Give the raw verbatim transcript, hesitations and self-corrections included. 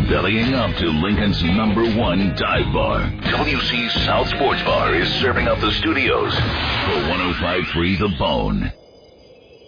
bellying up to Lincoln's number one dive bar. W C South Sports Bar is serving up the studios for one oh five point three The Bone.